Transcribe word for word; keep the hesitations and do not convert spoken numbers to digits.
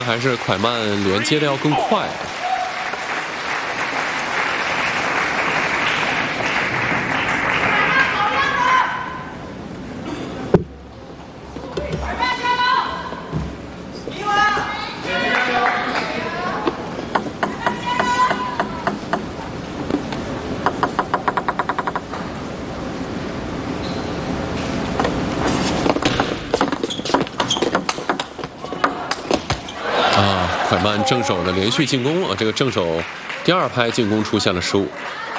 还是蒯曼连接的要更快。蒯曼正手的连续进攻啊，这个正手第二拍进攻出现了失误。